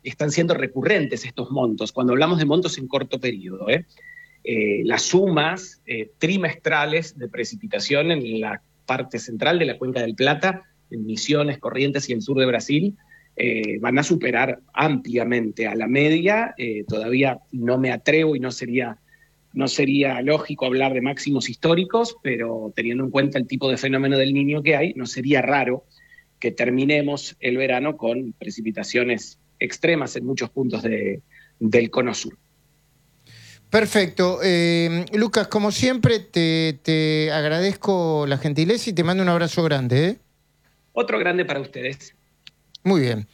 están siendo recurrentes estos montos, cuando hablamos de montos en corto periodo, las sumas trimestrales de precipitación en la parte central de la Cuenca del Plata, en Misiones, Corrientes y el sur de Brasil, van a superar ampliamente a la media. Todavía no me atrevo y no sería lógico hablar de máximos históricos, pero teniendo en cuenta el tipo de fenómeno del Niño que hay, no sería raro que terminemos el verano con precipitaciones extremas en muchos puntos del cono sur. Perfecto. Lucas, como siempre, te agradezco la gentileza y te mando un abrazo grande. Otro grande para ustedes. Muy bien.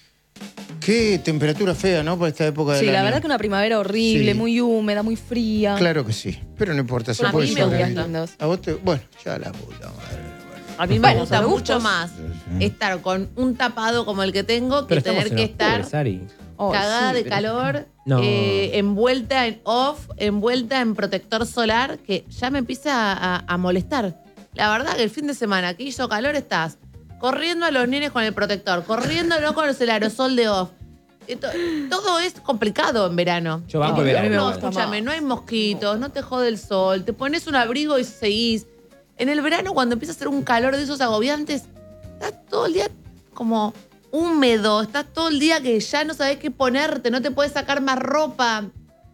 Qué temperatura fea, ¿no? Por esta época del año. Sí, la verdad que una primavera horrible, sí, muy húmeda, muy fría. Claro que sí, pero no importa. Se a puede mí me sobrevivir. gustan. ¿A vos te... Bueno, ya la puta madre. A mí me gusta mucho más estar con un tapado como el que tengo que tener que estar cagada de calor, envuelta en off, envuelta en protector solar, que ya me empieza a molestar. La verdad que el fin de semana que hizo calor estás corriendo a los nenes con el protector, corriéndolo con el aerosol de off. Todo es complicado en verano. Yo banco el verano. No, escúchame, no hay mosquitos, no te jode el sol, te pones un abrigo y seguís. En el verano, cuando empieza a hacer un calor de esos agobiantes, estás todo el día como húmedo, estás todo el día que ya no sabés qué ponerte, no te puedes sacar más ropa.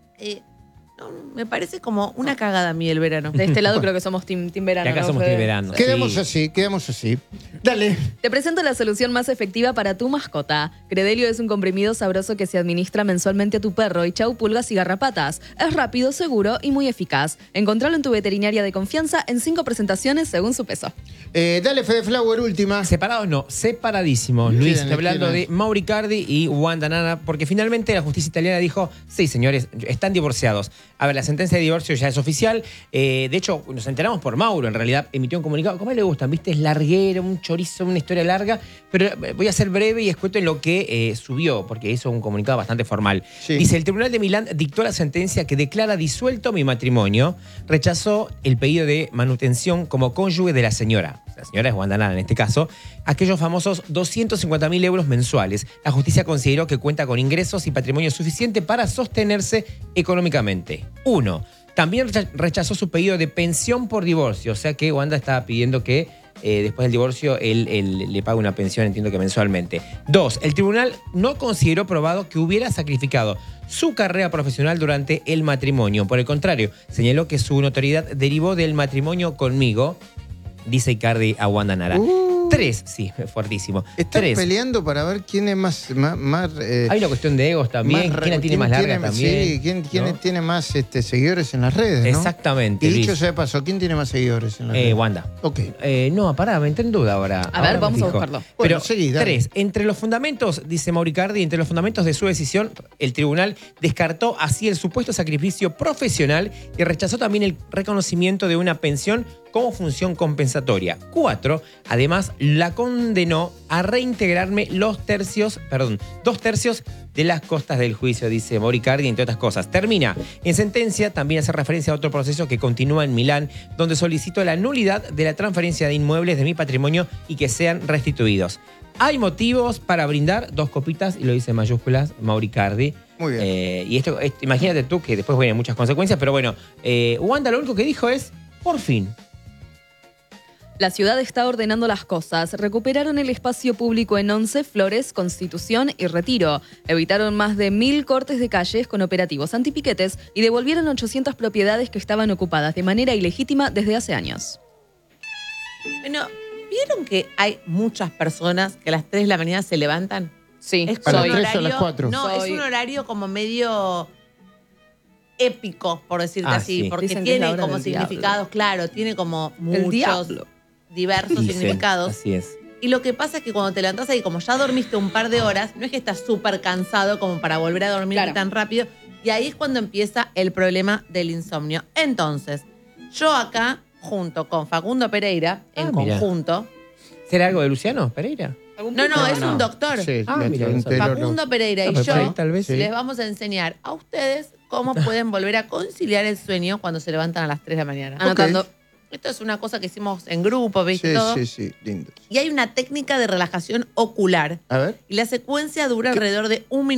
Me parece como una cagada a mí el verano. De este lado creo que somos team verano. Y acá somos team verano. Quedamos así, quedamos así. Dale. Te presento la solución más efectiva para tu mascota. Credelio es un comprimido sabroso que se administra mensualmente a tu perro y chau pulgas y garrapatas. Es rápido, seguro y muy eficaz. Encontralo en tu veterinaria de confianza en 5 presentaciones según su peso. Dale, Fede Flower, última. Separados no, separadísimos. Luis, estoy hablando de Mauro Icardi y Wanda Nara, porque finalmente la justicia italiana dijo, sí, señores, están divorciados. A ver, la sentencia de divorcio ya es oficial. De hecho, nos enteramos por Mauro, en realidad emitió un comunicado. Como a él le gustan, ¿viste? Es larguero, un chorizo, una historia larga. Pero voy a ser breve y escueto en lo que subió, porque hizo un comunicado bastante formal. Sí. Dice, el Tribunal de Milán dictó la sentencia que declara disuelto mi matrimonio. Rechazó el pedido de manutención como cónyuge de la señora. La señora es Wanda Nara en este caso. Aquellos famosos 250.000 euros mensuales. La justicia consideró que cuenta con ingresos y patrimonio suficiente para sostenerse económicamente. 1. También rechazó su pedido de pensión por divorcio. O sea que Wanda estaba pidiendo que después del divorcio él le pague una pensión, entiendo que mensualmente. 2. El tribunal no consideró probado que hubiera sacrificado su carrera profesional durante el matrimonio. Por el contrario, señaló que su notoriedad derivó del matrimonio conmigo, dice Icardi a Wanda Nara. 3, sí, fuertísimo. Están peleando para ver quién es más hay una cuestión de egos también. ¿Quién la tiene más larga también? Sí, quién ¿no? tiene más seguidores en las redes, ¿no? Exactamente. Y dicho sea de paso, ¿quién tiene más seguidores en las redes? Wanda. Ok. No, pará, me entré en duda ahora. A ver, vamos a buscarlo. Pero bueno, seguí, 3, entre los fundamentos, dice Mauro Icardi, entre los fundamentos de su decisión, el tribunal descartó así el supuesto sacrificio profesional y rechazó también el reconocimiento de una pensión como función compensatoria. 4, además, la condenó a reintegrarme 2 tercios de las costas del juicio, dice Mauro Icardi, entre otras cosas. Termina. En sentencia también hace referencia a otro proceso que continúa en Milán, donde solicito la nulidad de la transferencia de inmuebles de mi patrimonio y que sean restituidos. Hay motivos para brindar 2 copitas, y lo dice en mayúsculas Mauro Icardi. Muy bien. Y esto, imagínate tú que después vienen muchas consecuencias, pero bueno, Wanda lo único que dijo es, por fin. La ciudad está ordenando las cosas. Recuperaron el espacio público en 11, Flores, Constitución y Retiro. Evitaron más de 1000 cortes de calles con operativos antipiquetes y devolvieron 800 propiedades que estaban ocupadas de manera ilegítima desde hace años. Bueno, ¿vieron que hay muchas personas que a las 3 de la mañana se levantan? Sí. Es ¿A las un 3 horario, o a las 4? No, es un horario como medio épico, por decirte así, sí. porque Dicen que es la tiene hora como del significados, diablo. claro, tiene como El muchos diablo. diversos significados. Así es. Y lo que pasa es que cuando te levantás ahí, como ya dormiste un par de horas, no es que estás súper cansado como para volver a dormir tan rápido. Y ahí es cuando empieza el problema del insomnio. Entonces, yo acá, junto con Facundo Pereira, en conjunto... ¿Será algo de Luciano Pereira? No, es un doctor. Sí, Facundo Pereira y yo tal vez, les vamos a enseñar a ustedes cómo pueden volver a conciliar el sueño cuando se levantan a las 3 de la mañana. Anotando. Esto es una cosa que hicimos en grupo, ¿viste? Sí, todo. sí, lindo. Y hay una técnica de relajación ocular. A ver. Y la secuencia dura alrededor de 1 minuto.